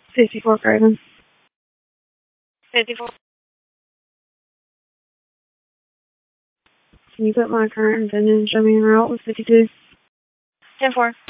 54 Craven. 54. Can you put my current and vintage route with 52? 10-4.